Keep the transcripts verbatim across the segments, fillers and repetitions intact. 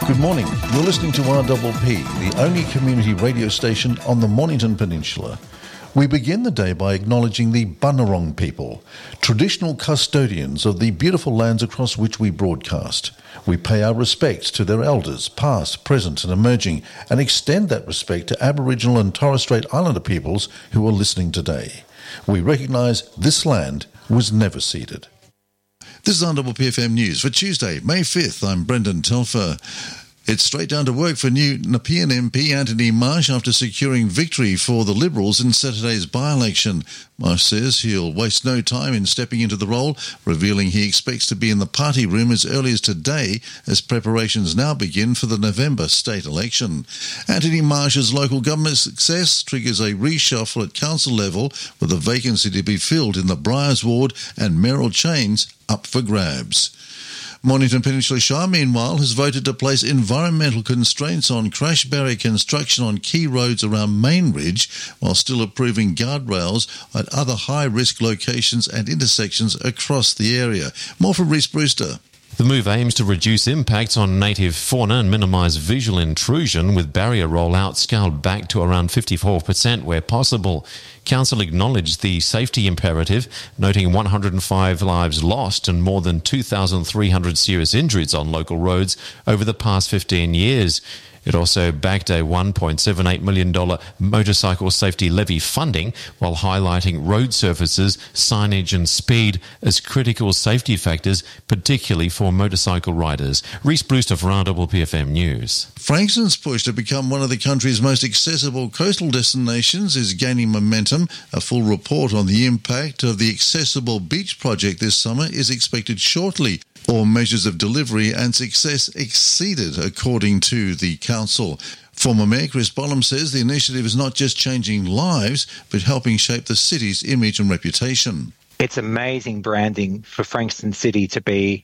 Good morning. You're listening to R P P, the only community radio station on the Mornington Peninsula. We begin the day by acknowledging the Bunurong people, traditional custodians of the beautiful lands across which we broadcast. We pay our respects to their elders, past, present and emerging, and extend that respect to Aboriginal and Torres Strait Islander peoples who are listening today. We recognise this land was never ceded. This is R P P F M News for Tuesday, May fifth. I'm Brendan Telfer. It's straight down to work for new Nepean M P Anthony Marsh after securing victory for the Liberals in Saturday's by-election. Marsh says he'll waste no time in stepping into the role, revealing he expects to be in the party room as early as today as preparations now begin for the November state election. Anthony Marsh's local government success triggers a reshuffle at council level with a vacancy to be filled in the Briars Ward and Merrill Chains up for grabs. Mornington Peninsula Shire, meanwhile, has voted to place environmental constraints on crash barrier construction on key roads around Main Ridge, while still approving guardrails at other high-risk locations and intersections across the area. More from Rhys Brewster. The move aims to reduce impacts on native fauna and minimise visual intrusion, with barrier rollout scaled back to around fifty-four percent where possible. Council acknowledged the safety imperative, noting one hundred five lives lost and more than two thousand three hundred serious injuries on local roads over the past fifteen years. It also backed a one point seven eight million dollars motorcycle safety levy funding, while highlighting road surfaces, signage and speed as critical safety factors, particularly for motorcycle riders. Rhys Brewster for R P P F M News. Frankston's push to become one of the country's most accessible coastal destinations is gaining momentum. A full report on the impact of the Accessible Beach project this summer is expected shortly. All measures of delivery and success exceeded, according to the council. Former Mayor Chris Bolam says the initiative is not just changing lives, but helping shape the city's image and reputation. It's amazing branding for Frankston City to be,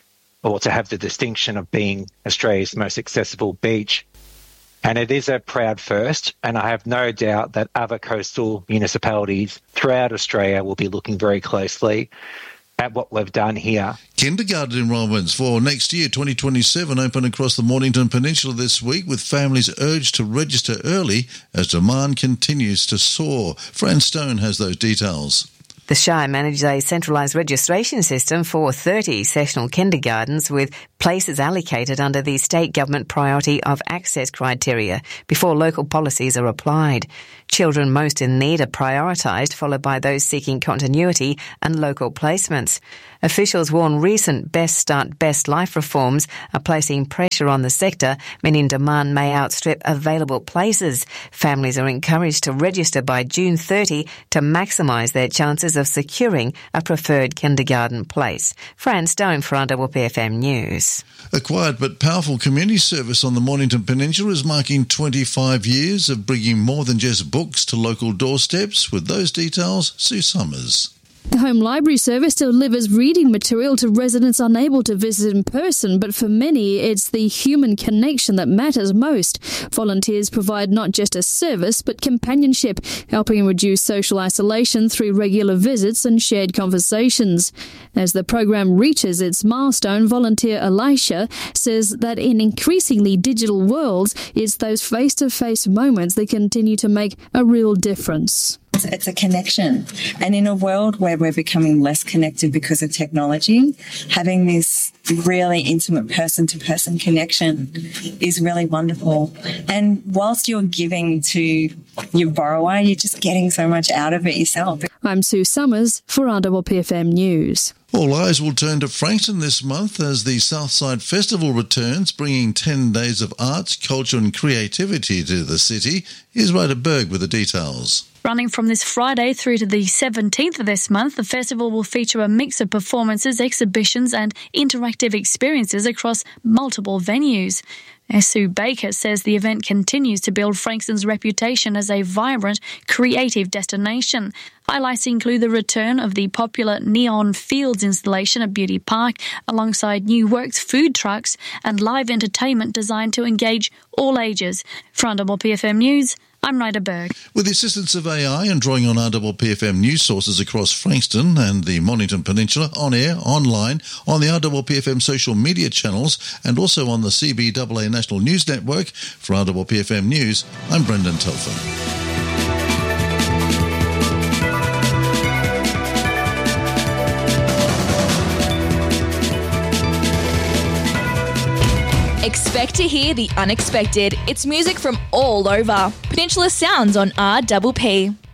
or to have the distinction of being Australia's most accessible beach. And it is a proud first, and I have no doubt that other coastal municipalities throughout Australia will be looking very closely at what we've done here. Kindergarten enrolments for next year, twenty twenty-seven, open across the Mornington Peninsula this week, with families urged to register early as demand continues to soar. Fran Stone has those details. The Shire manages a centralised registration system for thirty sessional kindergartens, with places allocated under the state government priority of access criteria before local policies are applied. Children most in need are prioritised, followed by those seeking continuity and local placements. Officials warn recent Best Start, Best Life reforms are placing pressure on the sector, meaning demand may outstrip available places. Families are encouraged to register by June thirtieth to maximise their chances of securing a preferred kindergarten place. Fran Stone for R P P F M News. A quiet but powerful community service on the Mornington Peninsula is marking twenty-five years of bringing more than just books to local doorsteps. With those details, Sue Summers. The Home Library Service delivers reading material to residents unable to visit in person, but for many, it's the human connection that matters most. Volunteers provide not just a service, but companionship, helping reduce social isolation through regular visits and shared conversations. As the program reaches its milestone, volunteer Elisha says that in increasingly digital worlds, it's those face-to-face moments that continue to make a real difference. It's a connection. And in a world where we're becoming less connected because of technology, having this really intimate person-to-person connection is really wonderful. And whilst you're giving to your borrower, you're just getting so much out of it yourself. I'm Sue Summers for R P P F M News. All eyes will turn to Frankston this month as the Southside Festival returns, bringing ten days of arts, culture and creativity to the city. Here's Rhoda Berg with the details. Running from this Friday through to the seventeenth of this month, the festival will feature a mix of performances, exhibitions and interactive experiences across multiple venues. Sue Baker says the event continues to build Frankston's reputation as a vibrant, creative destination. Highlights include the return of the popular Neon Fields installation at Beauty Park, alongside New Works food trucks and live entertainment designed to engage all ages. For R P P F M News, I'm Ryder Berg. With the assistance of A I and drawing on R P P F M news sources across Frankston and the Mornington Peninsula, on air, online, on the R P P F M social media channels, and also on the C B A A National News Network. For R P P F M News, I'm Brendan Telfer. Expect to hear the unexpected. It's music from all over. Peninsula Sounds on R P P.